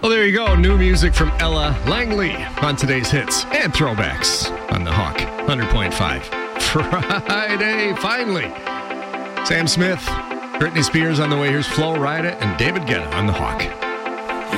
Well, there you go. New music from Ella Langley on today's hits and throwbacks on the Hawk 100.5. Friday, finally. Sam Smith, Britney Spears on the way. Here's Flo Rida and David Guetta on the Hawk.